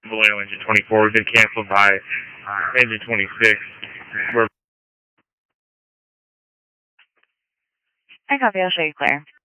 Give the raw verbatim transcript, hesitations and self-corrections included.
Vallejo engine twenty-four. We've been canceled by uh, engine twenty-six. We're I copy. I'll show you clear.